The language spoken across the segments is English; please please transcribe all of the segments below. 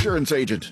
insurance agent.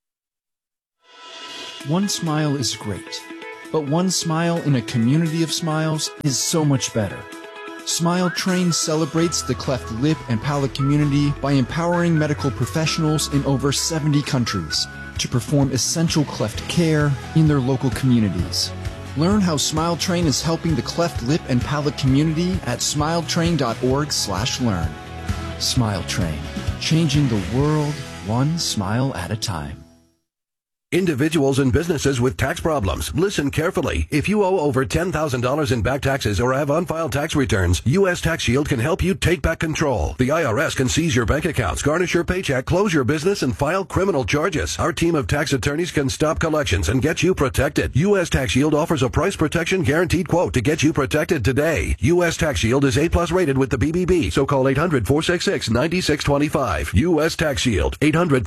One smile is great, but one smile in a community of smiles is so much better. Smile Train celebrates the cleft lip and palate community by empowering medical professionals in over 70 countries to perform essential cleft care in their local communities. Learn how Smile Train is helping the cleft lip and palate community at smiletrain.org/learn. Smile Train, changing the world one smile at a time. Individuals and businesses with tax problems, listen carefully. If you owe over $10,000 in back taxes or have unfiled tax returns, U.S. Tax Shield can help you take back control. The IRS can seize your bank accounts, garnish your paycheck, close your business, and file criminal charges. Our team of tax attorneys can stop collections and get you protected. U.S. Tax Shield offers a price protection guaranteed quote to get you protected today. U.S. Tax Shield is A+ rated with the BBB, so call 800-466-9625. U.S. Tax Shield,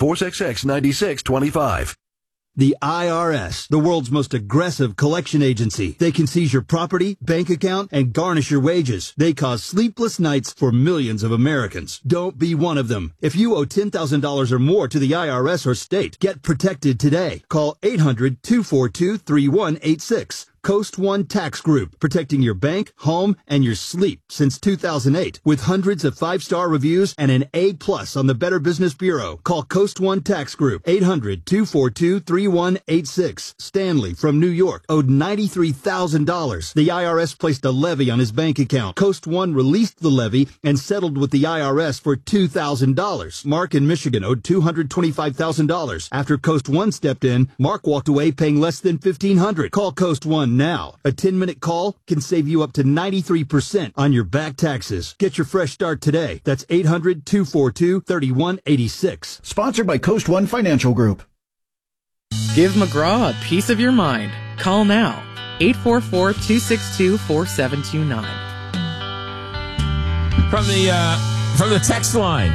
800-466-9625. The IRS, the world's most aggressive collection agency. They can seize your property, bank account, and garnish your wages. They cause sleepless nights for millions of Americans. Don't be one of them. If you owe $10,000 or more to the IRS or state, get protected today. Call 800-242-3186. Coast One Tax Group, protecting your bank, home, and your sleep since 2008. With hundreds of 5-star reviews and an A+ on the Better Business Bureau. Call Coast One Tax Group, 800-242-3186. Stanley from New York owed $93,000. The IRS placed a levy on his bank account. Coast One released the levy and settled with the IRS for $2,000. Mark in Michigan owed $225,000. After Coast One stepped in, Mark walked away paying less than $1,500. Call Coast One now. A 10-minute call can save you up to 93% on your back taxes. Get your fresh start today. That's 800-242-3186. Sponsored by Coast One Financial Group. Give McGraw a piece of your mind. Call now. 844-262-4729. From the text line.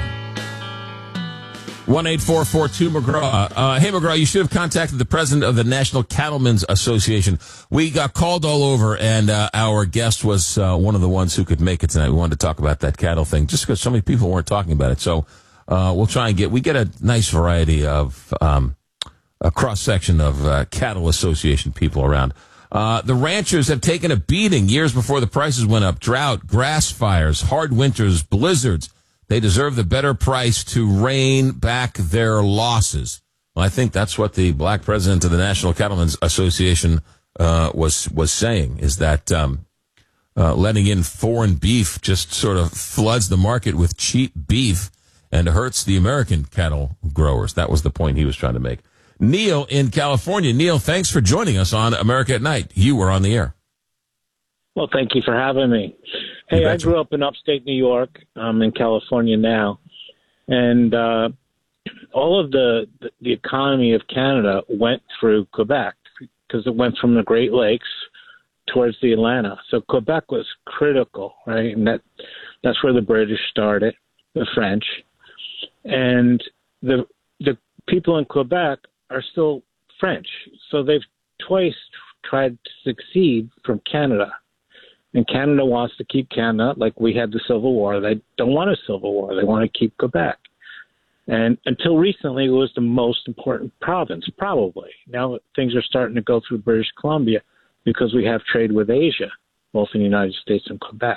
1-844-2-McGraw. Hey, McGraw, you should have contacted the president of the National Cattlemen's Association. We got called all over, and our guest was one of the ones who could make it tonight. We wanted to talk about that cattle thing, just because so many people weren't talking about it. So we'll try and we get a nice variety of a cross-section of cattle association people around. The ranchers have taken a beating years before the prices went up. Drought, grass fires, hard winters, blizzards. They deserve the better price to rein back their losses. Well, I think that's what the black president of the National Cattlemen's Association was saying, is that letting in foreign beef just sort of floods the market with cheap beef and hurts the American cattle growers. That was the point he was trying to make. Neil in California. Neil, thanks for joining us on America at Night. You were on the air. Well, thank you for having me. Hey, I grew up in upstate New York. I'm in California now. And all of the economy of Canada went through Quebec because it went from the Great Lakes towards the Atlantic. So Quebec was critical, right? And that's where the British started, the French. And the people in Quebec are still French. So they've twice tried to succeed from Canada. And Canada wants to keep Canada, like we had the Civil War. They don't want a Civil War. They want to keep Quebec. And until recently, it was the most important province, probably. Now things are starting to go through British Columbia because we have trade with Asia, both in the United States and Quebec.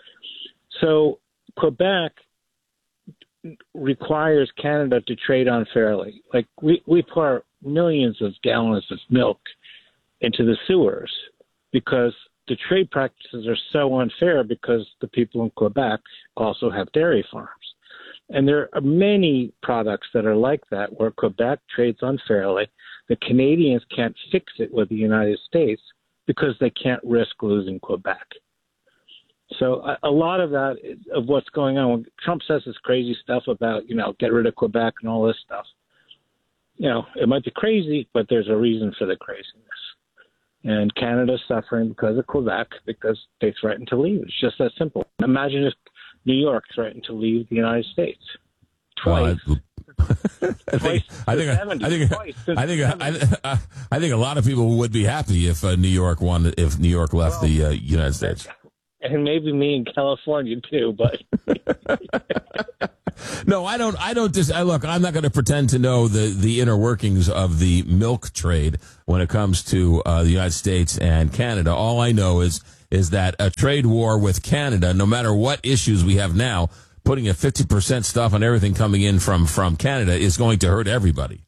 So Quebec requires Canada to trade unfairly. Like we pour millions of gallons of milk into the sewers because the trade practices are so unfair because the people in Quebec also have dairy farms. And there are many products that are like that where Quebec trades unfairly. The Canadians can't fix it with the United States because they can't risk losing Quebec. So a lot of that of what's going on, when Trump says this crazy stuff about, get rid of Quebec and all this stuff, it might be crazy, but there's a reason for the craziness. And Canada's suffering because of Quebec because they threatened to leave. It's just that simple. Imagine if New York threatened to leave the United States twice. I think a lot of people would be happy if New York left the United States. And maybe me in California too, but No, I don't. Look, I'm not going to pretend to know the inner workings of the milk trade when it comes to the United States and Canada. All I know is that a trade war with Canada, no matter what issues we have now, putting a 50% stuff on everything coming in from Canada is going to hurt everybody.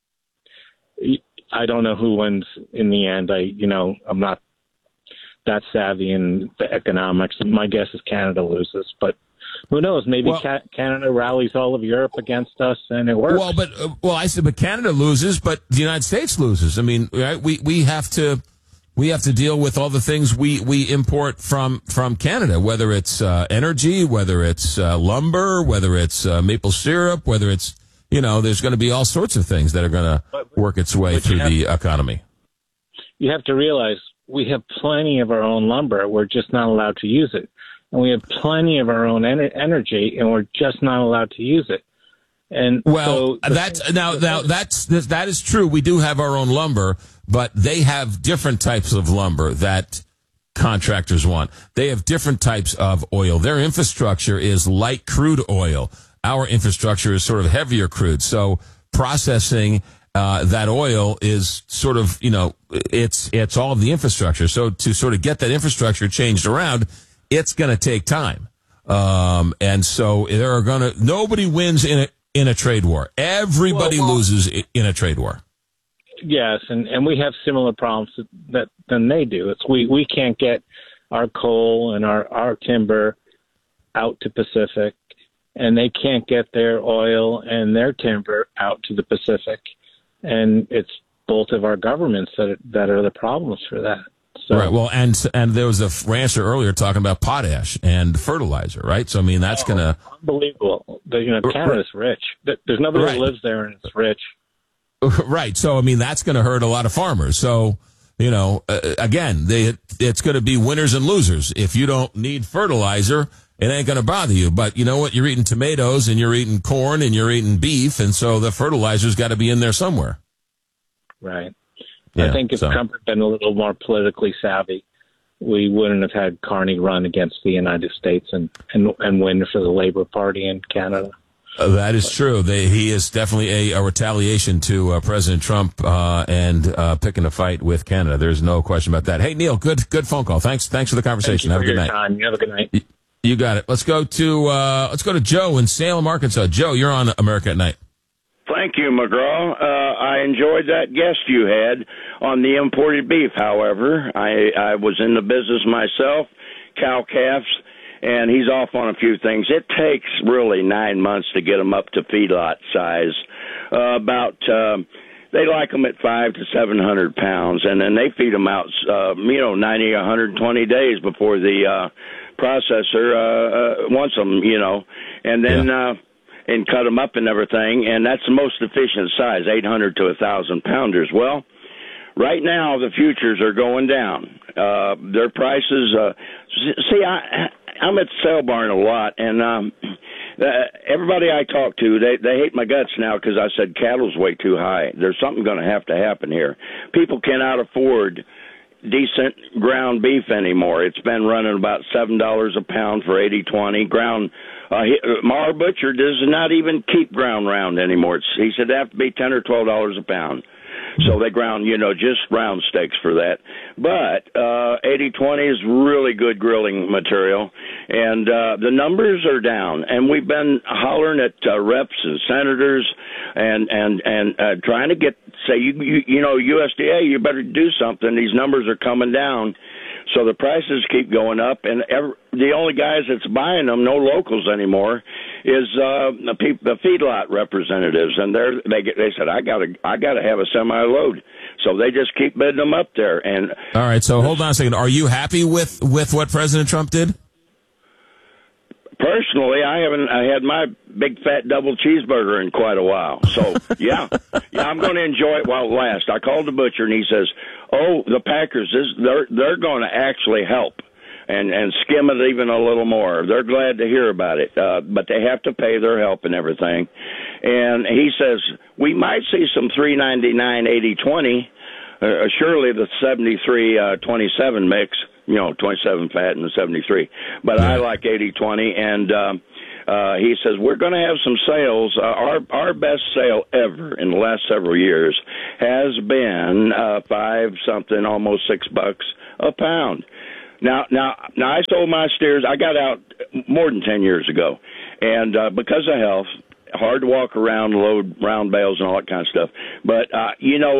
I don't know who wins in the end. I'm not that savvy in the economics. My guess is Canada loses, but who knows? Maybe Canada rallies all of Europe against us, and it works. But Canada loses, but the United States loses. I mean, right? We have to deal with all the things we import from Canada, whether it's energy, whether it's lumber, whether it's maple syrup, whether it's there's going to be all sorts of things that are going to work its way through the economy. You have to realize we have plenty of our own lumber. We're just not allowed to use it. And we have plenty of our own energy, and we're just not allowed to use it. And that is true. We do have our own lumber, but they have different types of lumber that contractors want. They have different types of oil. Their infrastructure is light crude oil. Our infrastructure is sort of heavier crude. So processing that oil is sort of, it's all of the infrastructure. So to sort of get that infrastructure changed around, it's going to take time. And so nobody wins in a trade war. Everybody loses in a trade war. Yes, and we have similar problems than they do. It's we can't get our coal and our timber out to Pacific, and they can't get their oil and their timber out to the Pacific. And it's both of our governments that are the problems for that. So, right. Well, and there was a rancher earlier talking about potash and fertilizer, right? So, I mean, that's going to... Unbelievable. Canada's rich. There's nobody who lives there and it's rich. Right. So, I mean, that's going to hurt a lot of farmers. So, again, it's going to be winners and losers. If you don't need fertilizer, it ain't going to bother you. But you know what? You're eating tomatoes and you're eating corn and you're eating beef. And so the fertilizer's got to be in there somewhere. Right. Yeah, I think if Trump had been a little more politically savvy, we wouldn't have had Carney run against the United States and win for the Labour Party in Canada. That is true. He is definitely a retaliation to President Trump and picking a fight with Canada. There's no question about that. Hey, Neil, good phone call. Thanks for the conversation. Have a good night. Time. You have a good night. You got it. Let's go to Joe in Salem, Arkansas. Joe, you're on America at Night. Thank you, McGraw. I enjoyed that guest you had on the imported beef. However, I was in the business myself, cow-calves, and he's off on a few things. It takes really 9 months to get them up to feedlot size. They like them at 500 to 700 pounds, and then they feed them out, 90, 120 days before the processor wants them, and then. Yeah. And cut them up and everything, and that's the most efficient size, 800 to 1,000 pounders. Well, right now the futures are going down. Their prices. I'm at the sale barn a lot, and everybody I talk to, they hate my guts now because I said cattle's way too high. There's something going to have to happen here. People cannot afford decent ground beef anymore. It's been running about $7 a pound for 80/20 ground. Mar Butcher does not even keep ground round anymore. He said it have to be $10 or $12 a pound. So they ground, just round steaks for that. But 80/20 is really good grilling material, and the numbers are down. And we've been hollering at reps and senators and trying to say, USDA, you better do something. These numbers are coming down. So the prices keep going up, and the only guys that's buying them, no locals anymore, is the feedlot representatives, and they said I gotta have a semi load, so they just keep bidding them up there. And all right, so hold on a second. Are you happy with what President Trump did? Personally, I had my big fat double cheeseburger in quite a while. So yeah, I'm going to enjoy it while it lasts. I called the butcher and he says, "Oh, the Packers, they're going to actually help and skim it even a little more. They're glad to hear about it, but they have to pay their help and everything." And he says we might see some 399 80/20. Surely the 73-27 mix. 27 fat and the 73. But I like 80/20, and he says, we're going to have some sales. Our best sale ever in the last several years has been $5 almost $6 a pound. Now, I sold my steers. I got out more than 10 years ago, and because of health, hard to walk around, load round bales and all that kind of stuff. But I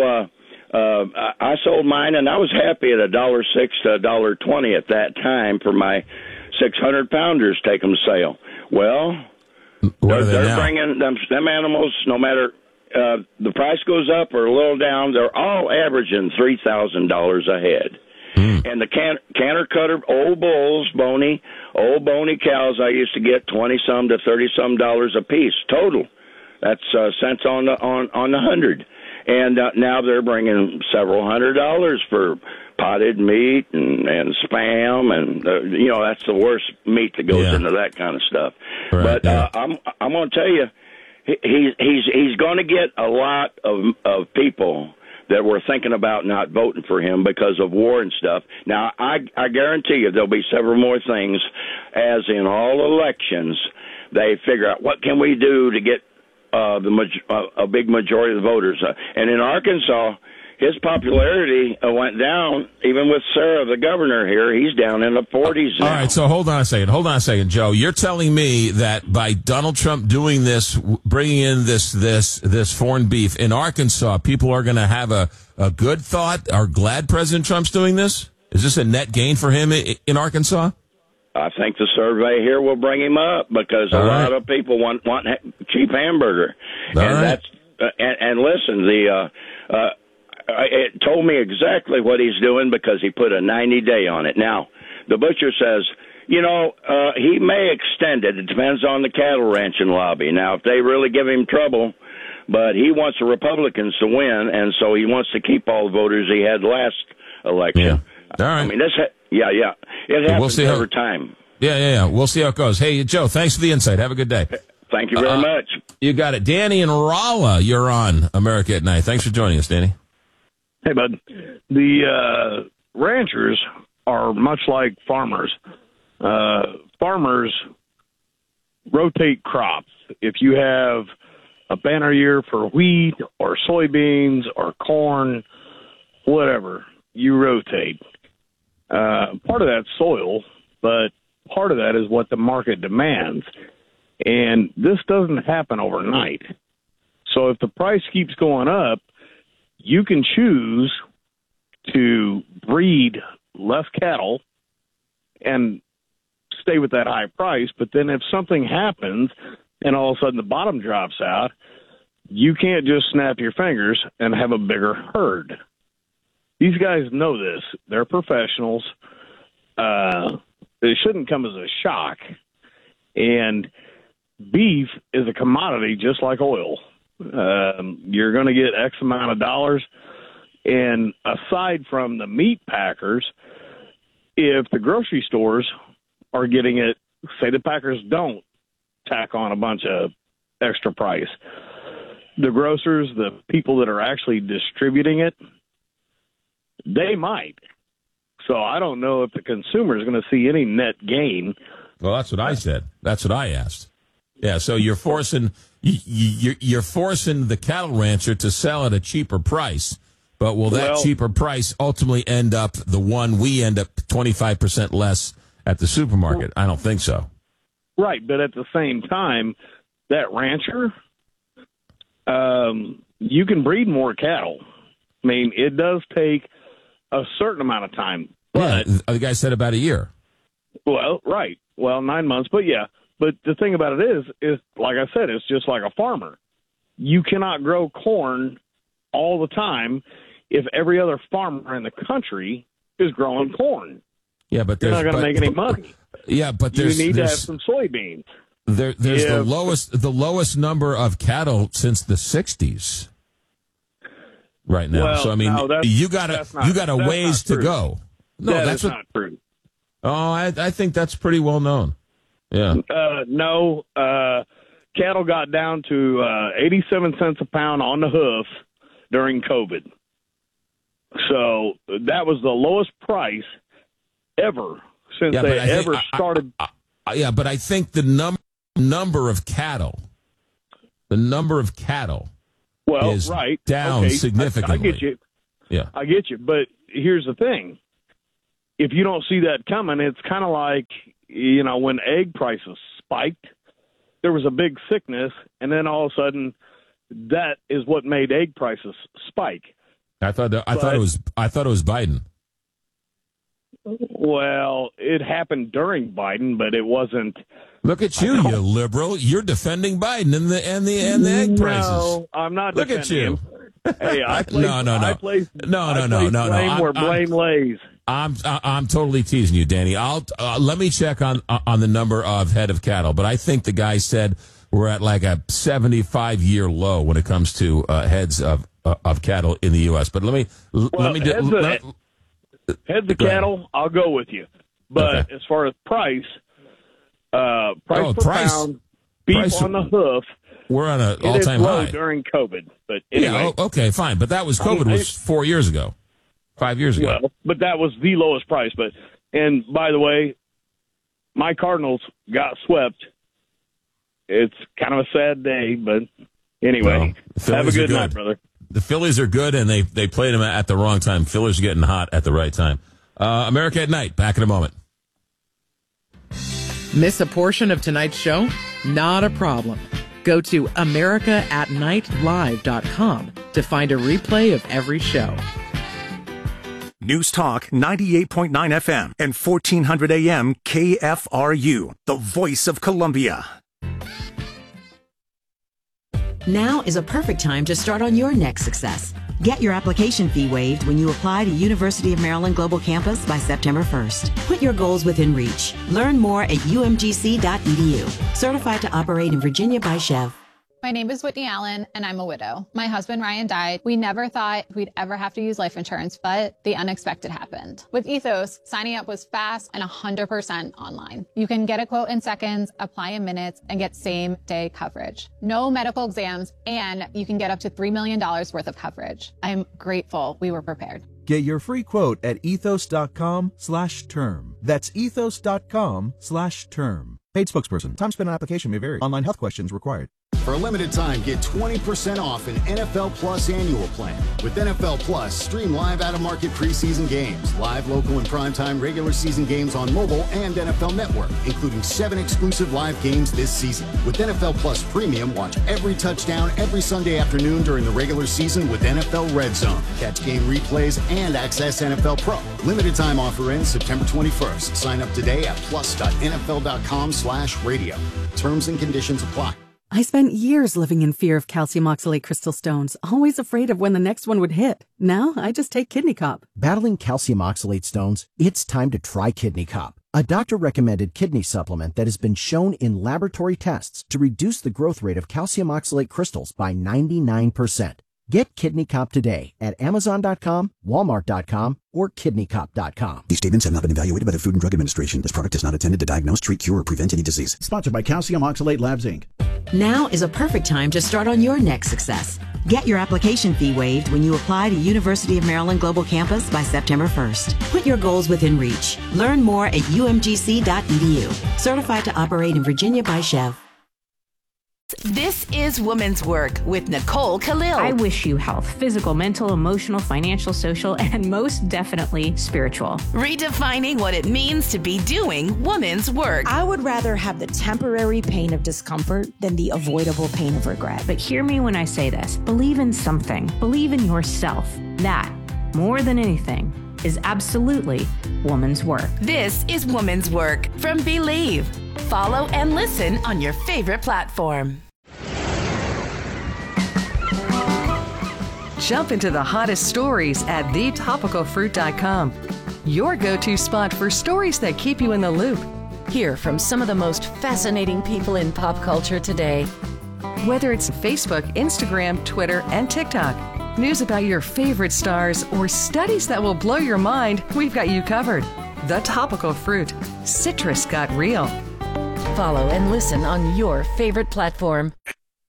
sold mine, and I was happy at $1.06 to $1.20 at that time for my 600-pounders take them to sale. Well, they're bringing them animals, no matter the price goes up or a little down, they're all averaging $3,000 a head. And the canter cutter, old bulls, bony cows, I used to get $20-some to $30-some a piece total. That's cents on the 100. And now they're bringing several $100s for potted meat and spam, and that's the worst meat that goes into that kind of stuff. Right, but I'm going to tell you, he's going to get a lot of people that were thinking about not voting for him because of war and stuff. Now, I guarantee you there'll be several more things, as in all elections, they figure out what can we do to get a big majority of the voters. And in Arkansas, his popularity went down, even with Sarah, the governor here. He's down in the 40s now. All right, so hold on a second, Joe. You're telling me that by Donald Trump doing this, bringing in this foreign beef in Arkansas, people are going to have a good thought, are glad President Trump's doing this? Is this a net gain for him in Arkansas? I think the survey here will bring him up because a lot of people want cheap hamburger. And listen, it told me exactly what he's doing because he put a 90-day on it. Now, the butcher says, he may extend it. It depends on the cattle ranching lobby. Now, if they really give him trouble, but he wants the Republicans to win, and so he wants to keep all the voters he had last election. Yeah. All right. I mean, it happens every time. Yeah. We'll see how it goes. Hey, Joe, thanks for the insight. Have a good day. Thank you very much. You got it. Danny and Rolla, you're on America at Night. Thanks for joining us, Danny. Hey, bud. The ranchers are much like farmers. Farmers rotate crops. If you have a banner year for wheat or soybeans or corn, whatever, you rotate. Part of that's soil, but part of that is what the market demands. And this doesn't happen overnight. So if the price keeps going up, you can choose to breed less cattle and stay with that high price. But then if something happens and all of a sudden the bottom drops out, you can't just snap your fingers and have a bigger herd. These guys know this. They're professionals. It shouldn't come as a shock. And beef is a commodity just like oil. You're going to get X amount of dollars. And aside from the meat packers, if the grocery stores are getting it, say the packers don't tack on a bunch of extra price, the grocers, the people that are actually distributing it, they might. So I don't know if the consumer is going to see any net gain. Well, that's what I said. That's what I asked. Yeah, so you're forcing the cattle rancher to sell at a cheaper price, but will that cheaper price ultimately end up the one we end up 25% less at the supermarket? I don't think so. Right, but at the same time, that rancher, you can breed more cattle. I mean, it does take a certain amount of time. But the guy said about a year. Well, right. Well, 9 months, but yeah. But the thing about it is like I said, it's just like a farmer. You cannot grow corn all the time if every other farmer in the country is growing corn. Yeah, but you're not going to make any money. Yeah, but you need to have some soybeans. There's the lowest number of cattle since the 60s right now. Well, so I mean, you got a ways to go. No, that's not true. Oh, I think that's pretty well known. Yeah. No, cattle got down to 87 cents a pound on the hoof during COVID. So that was the lowest price ever since they ever started. Yeah, but I think the number number of cattle is right. down significantly. I get you. Yeah. I get you. But here's the thing. If you don't see that coming, it's kind of like, when egg prices spiked, there was a big sickness, and then all of a sudden that is what made egg prices spike. I thought it was Biden. Well, it happened during Biden, but it wasn't. Look at you, you liberal! You're defending Biden and the egg prices. No, I'm not. Look at you. Him. Hey, I place, no. Where blame lays. I'm totally teasing you, Danny. Let me check on the number of head of cattle, but I think the guy said we're at like a 75-year low when it comes to heads of cattle in the U.S. But let me heads of cattle, I'll go with you. But as far as price per pound, beef on the hoof, we're on an all-time high during COVID. But anyway, yeah, okay, fine. But that was COVID was 4 years ago, 5 years ago. Well, but that was the lowest price. And by the way, my Cardinals got swept. It's kind of a sad day, but anyway, have a good night, brother. The Phillies are good, and they played them at the wrong time. Phillies are getting hot at the right time. America at Night, back in a moment. Miss a portion of tonight's show? Not a problem. Go to AmericaAtNightLive.com to find a replay of every show. News Talk 98.9 FM and 1400 AM KFRU, the voice of Columbia. Now is a perfect time to start on your next success. Get your application fee waived when you apply to University of Maryland Global Campus by September 1st. Put your goals within reach. Learn more at umgc.edu. Certified to operate in Virginia by Chev. My name is Whitney Allen, and I'm a widow. My husband, Ryan, died. We never thought we'd ever have to use life insurance, but the unexpected happened. With Ethos, signing up was fast and 100% online. You can get a quote in seconds, apply in minutes, and get same-day coverage. No medical exams, and you can get up to $3 million worth of coverage. I'm grateful we were prepared. Get your free quote at ethos.com/term. That's ethos.com/term. Paid spokesperson. Time spent on application may vary. Online health questions required. For a limited time, get 20% off an NFL Plus annual plan. With NFL Plus, stream live out-of-market preseason games, live local and primetime regular season games on mobile and NFL Network, including 7 exclusive live games this season. With NFL Plus Premium, watch every touchdown every Sunday afternoon during the regular season with NFL Red Zone. Catch game replays and access NFL Pro. Limited time offer ends September 21st. Sign up today at plus.nfl.com/radio. Terms and conditions apply. I spent years living in fear of calcium oxalate crystal stones, always afraid of when the next one would hit. Now, I just take Kidney Cop. Battling calcium oxalate stones? It's time to try Kidney Cop, a doctor-recommended kidney supplement that has been shown in laboratory tests to reduce the growth rate of calcium oxalate crystals by 99%. Get Kidney Cop today at Amazon.com, Walmart.com, or KidneyCop.com. These statements have not been evaluated by the Food and Drug Administration. This product is not intended to diagnose, treat, cure, or prevent any disease. Sponsored by Calcium Oxalate Labs, Inc. Now is a perfect time to start on your next success. Get your application fee waived when you apply to University of Maryland Global Campus by September 1st. Put your goals within reach. Learn more at umgc.edu. Certified to operate in Virginia by Chev. This is Woman's Work with Nicole Khalil. I wish you health, physical, mental, emotional, financial, social, and most definitely spiritual. Redefining what it means to be doing woman's work. I would rather have the temporary pain of discomfort than the avoidable pain of regret. But hear me when I say this. Believe in something. Believe in yourself. That, more than anything, is absolutely woman's work. This is Woman's Work from Believe. Follow and listen on your favorite platform. Jump into the hottest stories at thetopicalfruit.com. Your go-to spot for stories that keep you in the loop. Hear from some of the most fascinating people in pop culture today. Whether it's Facebook, Instagram, Twitter, and TikTok, news about your favorite stars, or studies that will blow your mind, we've got you covered. The Topical Fruit. Citrus got real. Follow and listen on your favorite platform.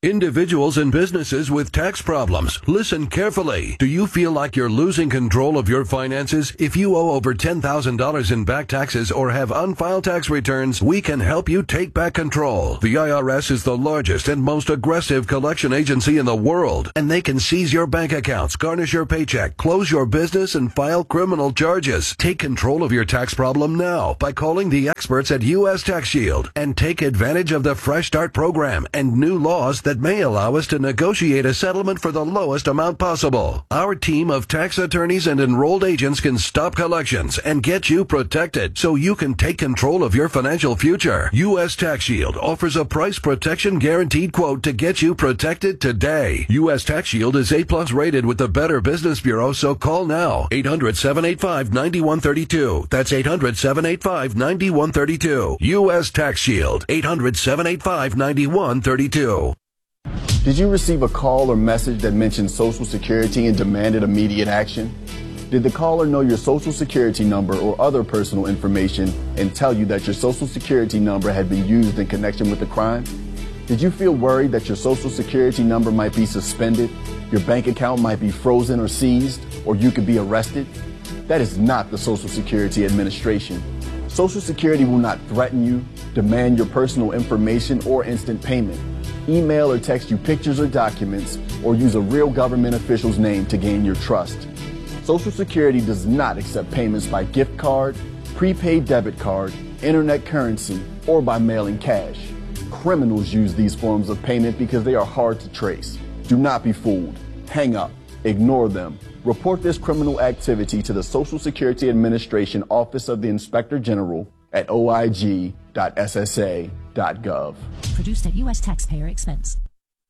Individuals and businesses with tax problems, listen carefully. Do you feel like you're losing control of your finances? If you owe over $10,000 in back taxes or have unfiled tax returns, we can help you take back control. The IRS is the largest and most aggressive collection agency in the world, and they can seize your bank accounts, garnish your paycheck, close your business, and file criminal charges. Take control of your tax problem now by calling the experts at U.S. Tax Shield and take advantage of the Fresh Start program and new laws that may allow us to negotiate a settlement for the lowest amount possible. Our team of tax attorneys and enrolled agents can stop collections and get you protected so you can take control of your financial future. U.S. Tax Shield offers a price protection guaranteed quote to get you protected today. U.S. Tax Shield is A+ rated with the Better Business Bureau, so call now. 800-785-9132. That's 800-785-9132. U.S. Tax Shield. 800-785-9132. Did you receive a call or message that mentioned Social Security and demanded immediate action? Did the caller know your Social Security number or other personal information and tell you that your Social Security number had been used in connection with the crime? Did you feel worried that your Social Security number might be suspended, your bank account might be frozen or seized, or you could be arrested? That is not the Social Security Administration. Social Security will not threaten you, demand your personal information, or instant payment. Email or text you pictures or documents, or use a real government official's name to gain your trust. Social Security does not accept payments by gift card, prepaid debit card, internet currency, or by mailing cash. Criminals use these forms of payment because they are hard to trace. Do not be fooled. Hang up. Ignore them. Report this criminal activity to the Social Security Administration Office of the Inspector General at oig.ssa.gov. Produced at U.S. taxpayer expense.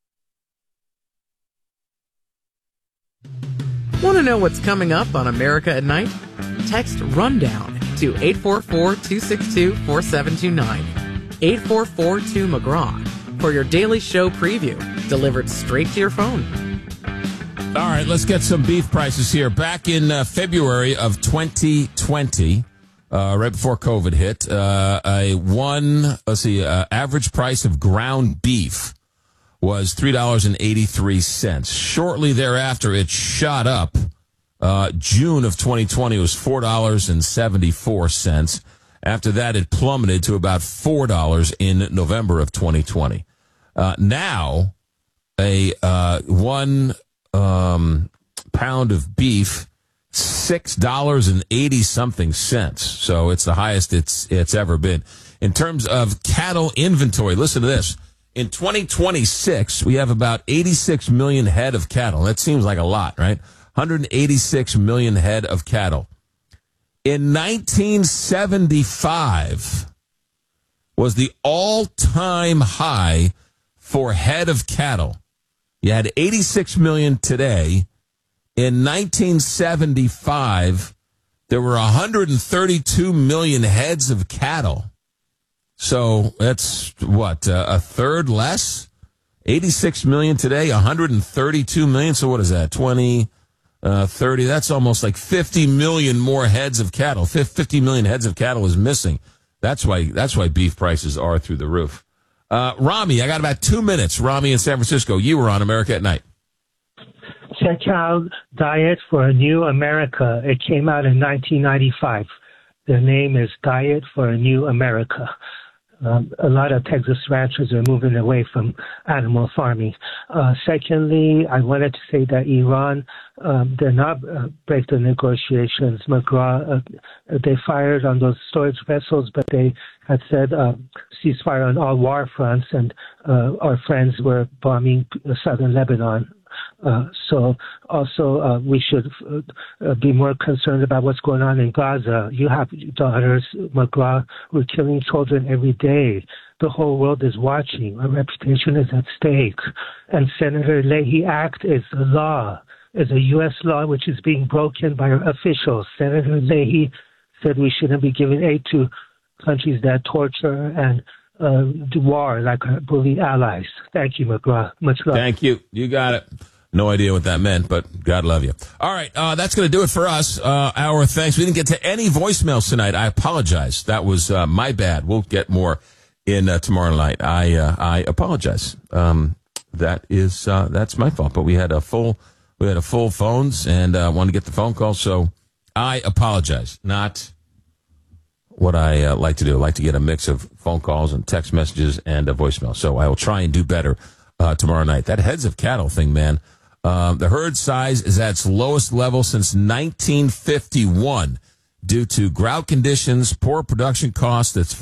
Want to know what's coming up on America at Night? Text RUNDOWN to 844-262-4729. 844-2McGraw for your daily show preview, delivered straight to your phone. All right, let's get some beef prices here. Back in February of 2020, right before COVID hit, average price of ground beef was $3.83. Shortly thereafter, it shot up. June of 2020 was $4.74. After that, it plummeted to about $4 in November of 2020. Now, one pound of beef, $6.80 something cents. So it's the highest it's ever been. In terms of cattle inventory, listen to this. In 2026, we have about 86 million head of cattle. That seems like a lot, right? 186 million head of cattle. In 1975 was the all-time high for head of cattle. You had 86 million today. In 1975, there were 132 million heads of cattle. So that's what, a third less? 86 million today, 132 million. So what is that? 20, 30. That's almost like 50 million more heads of cattle. 50 million heads of cattle is missing. That's why beef prices are through the roof. Rami, I got about 2 minutes. Rami in San Francisco. You were on America at Night. Check out Diet for a New America. It came out in 1995. The name is Diet for a New America. A lot of Texas ranchers are moving away from animal farming. Secondly, I wanted to say that Iran did not break the negotiations. McGraw, they fired on those storage vessels, but they had said ceasefire on all war fronts, and our friends were bombing southern Lebanon. So also we should be more concerned about what's going on in Gaza. You have daughters, McGraw, we're killing children every day. The whole world is watching. Our reputation is at stake. And Senator Leahy Act is a law, is a U.S. law which is being broken by our officials. Senator Leahy said we shouldn't be giving aid to countries that torture and do war like our bully allies. Thank you, McGraw. Much love. Thank you. You got it. No idea what that meant, but God love you. All right, that's going to do it for us. Our thanks. We didn't get to any voicemails tonight. I apologize. That was my bad. We'll get more in tomorrow night. I apologize. that's my fault. But we had a full phones and wanted to get the phone call, so I apologize. Not what I like to do. I like to get a mix of phone calls and text messages and a voicemail. So I will try and do better tomorrow night. That heads of cattle thing, man. The herd size is at its lowest level since 1951 due to drought conditions, poor production costs. That's